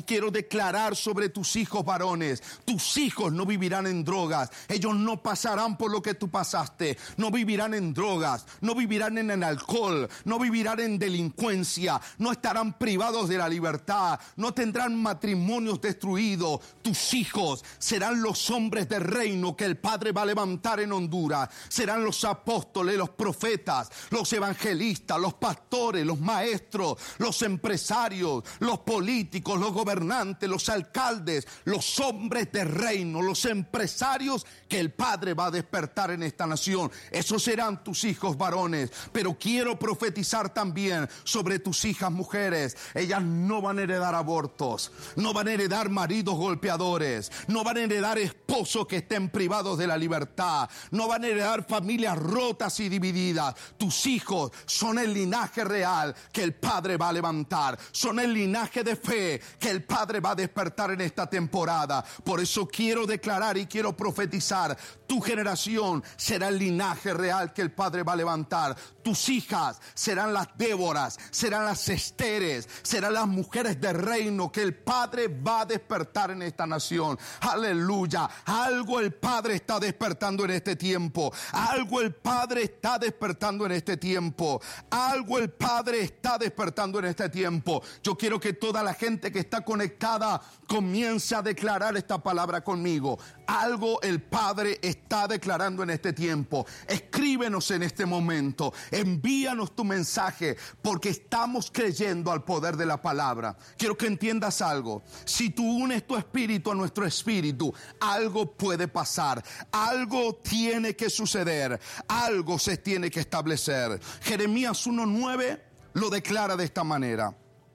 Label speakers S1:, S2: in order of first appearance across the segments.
S1: Quiero declarar sobre tus hijos varones: tus hijos no vivirán en drogas. Ellos no pasarán por lo que tú pasaste. No vivirán en drogas, no vivirán en el alcohol, no vivirán en delincuencia, no estarán privados de la libertad, no tendrán matrimonios destruidos. Tus hijos serán los hombres del reino que el Padre va a levantar en Honduras. Serán los apóstoles, los profetas, los evangelistas, los pastores, los maestros, los empresarios, los políticos, los gobernantes, los alcaldes, los hombres de reino, los empresarios que el Padre va a despertar en esta nación. Esos serán tus hijos varones. Pero quiero profetizar también sobre tus hijas mujeres. Ellas no van a heredar abortos, no van a heredar maridos golpeadores, no van a heredar esposos que estén privados de la libertad, no van a heredar familias rotas y divididas. Tus hijos son el linaje real que el Padre va a levantar, son el linaje de fe que el Padre va a despertar en esta temporada. Por eso quiero declarar y quiero profetizar: tu generación será el linaje real que el Padre va a levantar. Tus hijas serán las Déboras, serán las Esteres, serán las mujeres de reino que el Padre va a despertar en esta nación. Aleluya. Algo el Padre está despertando en este tiempo. Algo el Padre está despertando en este tiempo. Algo el Padre está despertando en este tiempo. Yo quiero que toda la gente que está conectada comience a declarar esta palabra conmigo. Algo el Padre está declarando en este tiempo. Escríbenos en este momento. Envíanos tu mensaje, porque estamos creyendo al poder de la palabra. Quiero que entiendas algo. Si tú unes tu espíritu a nuestro espíritu, algo puede pasar. Algo tiene que suceder. Algo se tiene que establecer. Jeremías 1:9 lo declara de esta manera: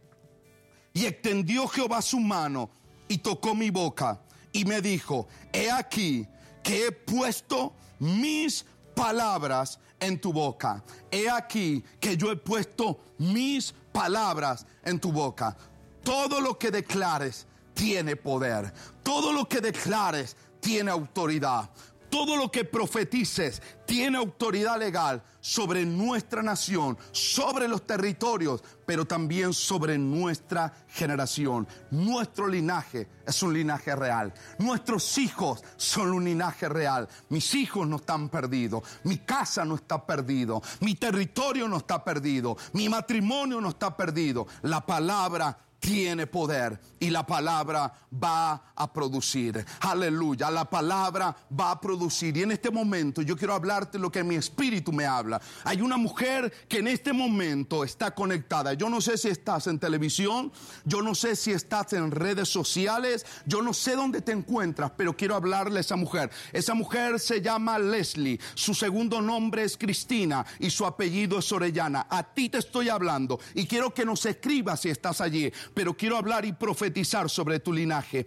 S1: y extendió Jehová su mano y tocó mi boca y me dijo: he aquí que he puesto mis palabras en tu boca. He aquí que yo he puesto mis palabras en tu boca. Todo lo que declares tiene poder. Todo lo que declares tiene autoridad. Todo lo que profetices tiene autoridad legal sobre nuestra nación, sobre los territorios, pero también sobre nuestra generación. Nuestro linaje es un linaje real. Nuestros hijos son un linaje real. Mis hijos no están perdidos. Mi casa no está perdido. Mi territorio no está perdido. Mi matrimonio no está perdido. La palabra tiene poder y la palabra va a producir. Aleluya, la palabra va a producir. Y en este momento yo quiero hablarte lo que mi espíritu me habla. Hay una mujer que en este momento está conectada. Yo no sé si estás en televisión, yo no sé si estás en redes sociales, yo no sé dónde te encuentras, pero quiero hablarle a esa mujer. Esa mujer se llama Leslie, su segundo nombre es Cristina y su apellido es Orellana. A ti te estoy hablando y quiero que nos escribas si estás allí. Pero quiero hablar y profetizar sobre tu linaje.